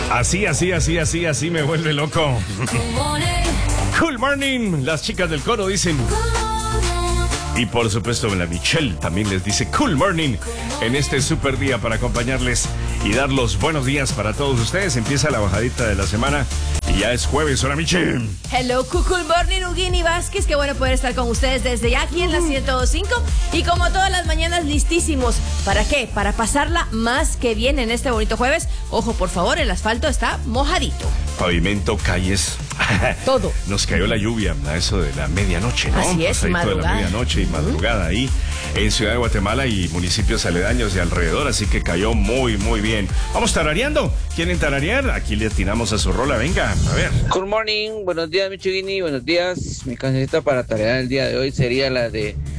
Así me vuelve loco. Cool morning, las chicas del coro dicen. Y por supuesto la Michelle también les dice cool morning en este super día para acompañarles y dar los buenos días para todos ustedes. Empieza la bajadita de la semana y ya es jueves. Hola, Michelle. Hello, cool morning, Huguini Vázquez. Qué bueno poder estar con ustedes desde ya aquí en la 102.5 y como todas las mañanas listísimos. ¿Para qué? Para pasarla más que bien en este bonito jueves. Ojo, por favor, el asfalto está mojadito. Pavimento, calles. Todo. Nos cayó la lluvia a eso de la medianoche, ¿no? Así es, madrugada. De la medianoche y madrugada ahí en Ciudad de Guatemala y municipios aledaños de alrededor, así que cayó muy bien. Vamos tarareando. ¿Quieren tararear? Aquí le atinamos a su rola, venga, a ver. Good morning, buenos días, Michiguini, buenos días. Mi cancionista para tararear el día de hoy sería la de